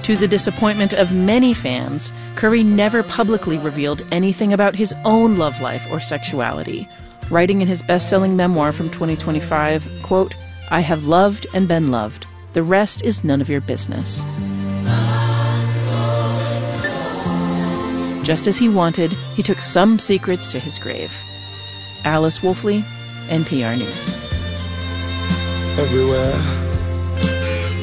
To the disappointment of many fans, Curry never publicly revealed anything about his own love life or sexuality, writing in his best-selling memoir from 2025, quote, "I have loved and been loved. The rest is none of your business." Just as he wanted, he took some secrets to his grave. Alice Wolfley, NPR News. Everywhere